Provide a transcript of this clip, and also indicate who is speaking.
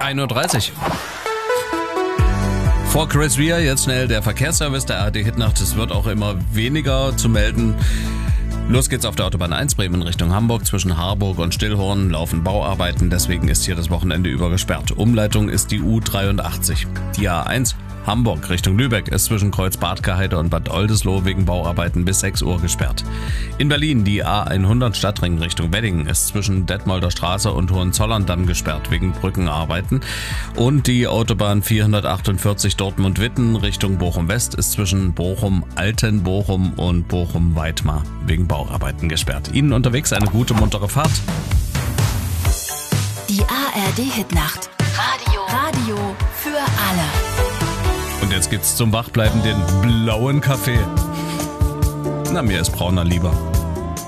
Speaker 1: 1:30 Uhr. Vor Chris Rea jetzt schnell der Verkehrsservice der ARD Hitnacht. Es wird auch immer weniger zu melden. Los geht's auf der Autobahn 1 Bremen Richtung Hamburg. Zwischen Harburg und Stillhorn laufen Bauarbeiten, deswegen ist hier das Wochenende über gesperrt. Umleitung ist die U83. Die A1 Hamburg Richtung Lübeck ist zwischen Kreuz Badke-Heide und Bad Oldesloe wegen Bauarbeiten bis 6 Uhr gesperrt. In Berlin die A100 Stadtring Richtung Wedding ist zwischen Detmolder Straße und Hohenzollern-Damm gesperrt wegen Brückenarbeiten. Und die Autobahn 448 Dortmund-Witten Richtung Bochum-West ist zwischen Bochum-Altenbochum und Bochum-Weitmar wegen Bauarbeiten gesperrt. Ihnen unterwegs eine gute, muntere Fahrt.
Speaker 2: Die ARD Hitnacht. Radio für alle.
Speaker 1: Und jetzt gibt's zum Wachbleiben den blauen Kaffee. Na, mir ist brauner lieber.